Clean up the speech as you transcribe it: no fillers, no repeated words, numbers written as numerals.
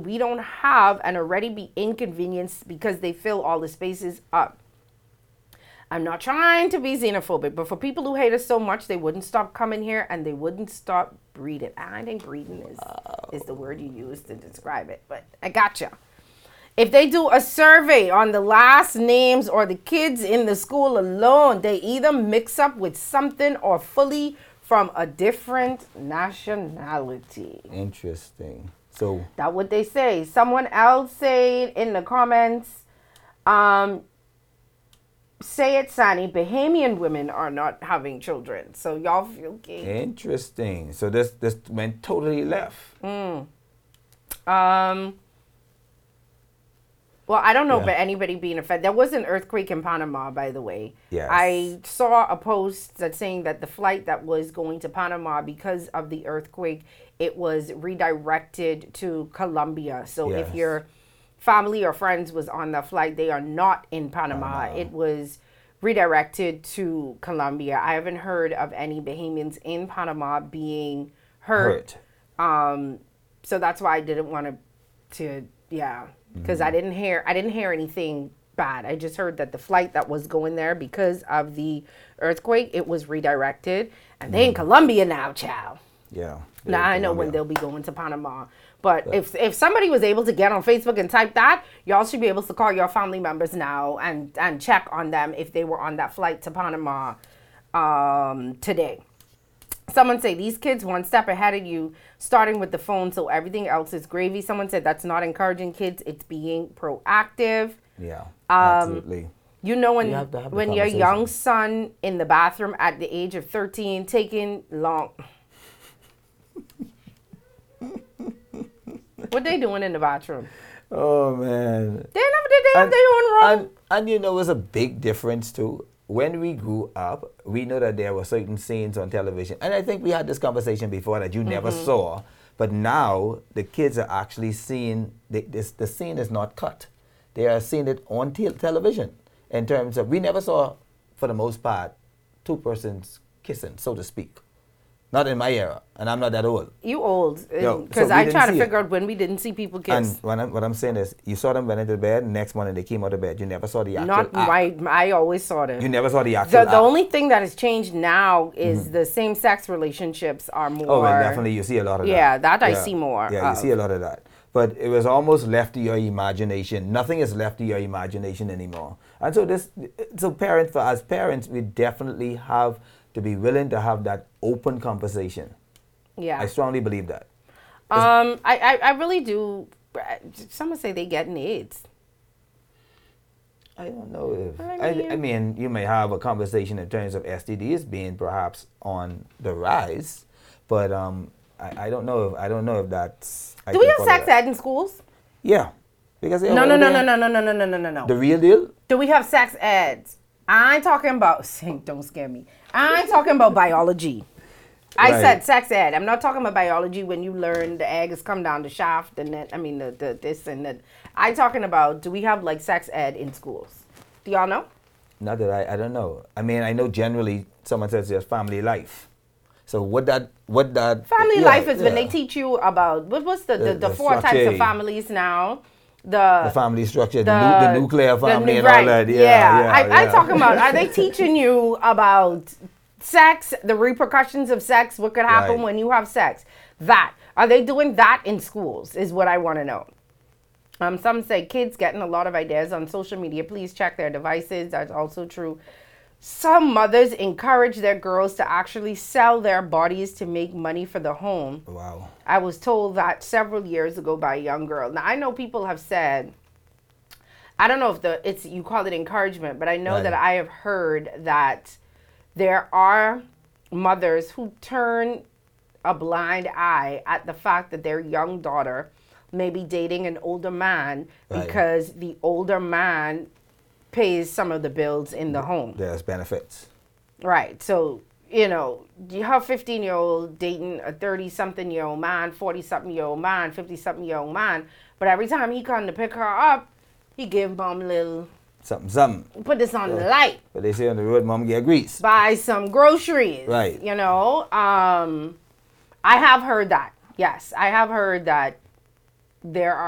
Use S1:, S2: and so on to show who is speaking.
S1: we don't have and already be inconvenienced because they fill all the spaces up. I'm not trying to be xenophobic, but for people who hate us so much, they wouldn't stop coming here and they wouldn't stop breeding. I think breeding is the word you use to describe it, but I gotcha. If they do a survey on the last names or the kids in the school alone, they either mix up with something or fully from a different nationality.
S2: Interesting. So
S1: that's what they say. Someone else said in the comments, say it, Sani, Bahamian women are not having children. So y'all feel gay.
S2: Interesting. So this went totally left.
S1: Well, I don't know about anybody being affected. There was an earthquake in Panama, by the way.
S2: Yes.
S1: I saw a post that's saying that the flight that was going to Panama, because of the earthquake, it was redirected to Colombia. So if your family or friends was on the flight, they are not in Panama. It was redirected to Colombia. I haven't heard of any Bahamians in Panama being hurt. So that's why I didn't want to because I didn't hear anything bad. I just heard that the flight that was going there because of the earthquake, it was redirected, and they in Colombia now, child.
S2: Yeah.
S1: Now I know when they'll be going to Panama. But if somebody was able to get on Facebook and type that, y'all should be able to call your family members now and check on them if they were on that flight to Panama today. Someone say, these kids one step ahead of you, starting with the phone, so everything else is gravy. Someone said, that's not encouraging kids. It's being proactive.
S2: Yeah, absolutely.
S1: You know, when your young son in the bathroom at the age of 13 taking long... What they doing in the bathroom?
S2: Oh, man.
S1: They have their own room.
S2: And you know, it's a big difference, too. When we grew up, we know that there were certain scenes on television. And I think we had this conversation before that you never saw. But now, the kids are actually seeing, the scene is not cut. They are seeing it on television. In terms of, we never saw, for the most part, two persons kissing, so to speak. Not in my era, and I'm not that old.
S1: You old, because I try to figure out when we didn't see people kiss.
S2: And what I'm saying is, you saw them went into bed, next morning they came out of bed. You never saw the actual act.
S1: I always saw them.
S2: You never saw the actual act.
S1: The only thing that has changed now is the same-sex relationships are more...
S2: Oh, well, definitely, you see a lot of that.
S1: Yeah, I see more.
S2: Yeah, you see a lot of that. But it was almost left to your imagination. Nothing is left to your imagination anymore. And so as parents, we definitely have to be willing to have that open conversation.
S1: Yeah.
S2: I strongly believe that.
S1: I really do. Someone say they getting AIDS.
S2: I don't know if... I mean, you may have a conversation in terms of STDs being perhaps on the rise, but I don't know if that's...
S1: Do we have sex ed in schools?
S2: Yeah. Because
S1: No.
S2: The real deal?
S1: Do we have sex ed? I ain't talking about... Don't scare me. I ain't talking about biology. I said sex ed. I'm not talking about biology when you learn the eggs come down the shaft and then, the this and that. I'm talking about, do we have like sex ed in schools? Do y'all know?
S2: Not that I don't know. I mean, I know generally someone says there's family life. So what that
S1: family life is when they teach you about what's the four types of families now. The
S2: family structure, the nuclear family and all that.
S1: I'm talking about, are they teaching you about sex, the repercussions of sex, what could happen when you have sex? Are they doing that in schools is what I want to know. Some say kids getting a lot of ideas on social media. Please check their devices. That's also true. Some mothers encourage their girls to actually sell their bodies to make money for the home.
S2: Wow.
S1: I was told that several years ago by a young girl. Now, I know people have said, I don't know if you call it encouragement, but I know that I have heard that there are mothers who turn a blind eye at the fact that their young daughter may be dating an older man because the older man pays some of the bills in the home.
S2: There's benefits.
S1: Right. So, you have a 15-year-old dating a 30-something-year-old man, 40-something-year-old man, 50-something-year-old man, but every time he come to pick her up, he give mom a little...
S2: Something.
S1: Put this on the light.
S2: But they say on the road, mom get grease.
S1: Buy some groceries.
S2: Right.
S1: I have heard that. Yes, I have heard that there are